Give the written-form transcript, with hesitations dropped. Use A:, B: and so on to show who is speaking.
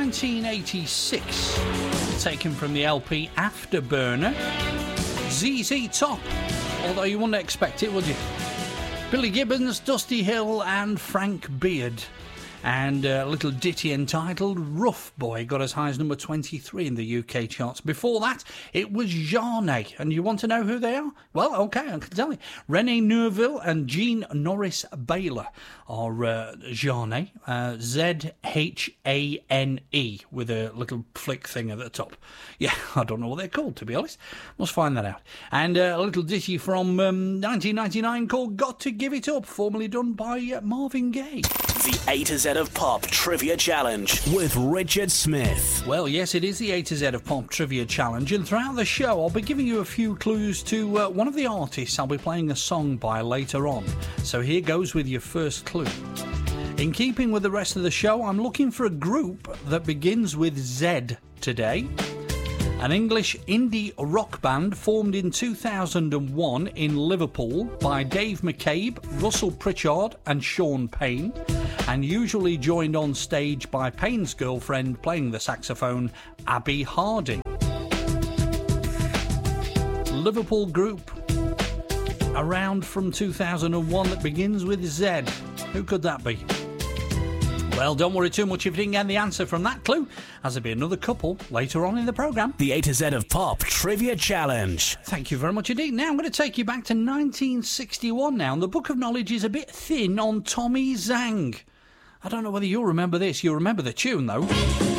A: 1986, taken from the LP Afterburner, ZZ Top, although you wouldn't expect it, would you? Billy Gibbons, Dusty Hill and Frank Beard. And a little ditty entitled Rough Boy got as high as number 23 in the UK charts. Before that, it was Zharne. And you want to know who they are? Well, OK, I can tell you. Renee Neuville and Jean Norris Baylor are Zharne, Z-H-A-N-E, with a little flick thing at the top. Yeah, I don't know what they're called, to be honest. Must find that out. And a little ditty from 1999 called Got to Give It Up, formerly done by Marvin Gaye.
B: The A to Z of Pop Trivia Challenge with Richard Smith.
A: Well, yes, it is the A to Z of Pop Trivia Challenge, and throughout the show I'll be giving you a few clues to one of the artists I'll be playing a song by later on. So here goes with your first clue. In keeping with the rest of the show, I'm looking for a group that begins with Z today. An English indie rock band formed in 2001 in Liverpool by Dave McCabe, Russell Pritchard and Sean Payne, and usually joined on stage by Payne's girlfriend playing the saxophone, Abby Harding. Liverpool group around from 2001 that begins with Z. Who could that be? Well, don't worry too much if you didn't get the answer from that clue, as there'll be another couple later on in the programme.
B: The A to Z of Pop Trivia Challenge.
A: Thank you very much indeed. Now I'm going to take you back to 1961 now, and the book of knowledge is a bit thin on Tommy Zhang. I don't know whether you'll remember this. You'll remember the tune, though.